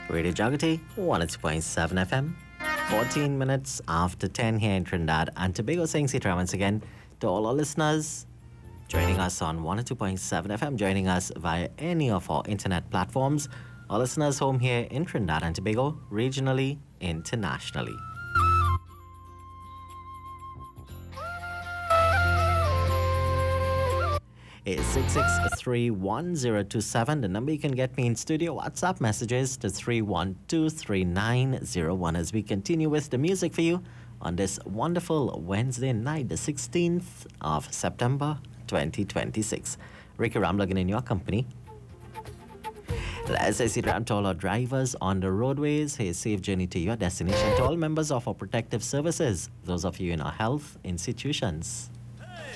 Radio Jagati, 102.7 FM. 14 minutes after 10 here in Trinidad and Tobago, saying Sitra once again to all our listeners joining us on 102.7 FM, joining us via any of our internet platforms, our listeners home here in Trinidad and Tobago, regionally, internationally. It's 663-1027, the number you can get me in studio. WhatsApp messages to 3123901 as we continue with the music for you on this wonderful Wednesday night, the 16th of September 2026. Ricky Ramlagan in your company. Let's say to all our drivers on the roadways, hey, safe journey to your destination. To all members of our protective services, those of you in our health institutions.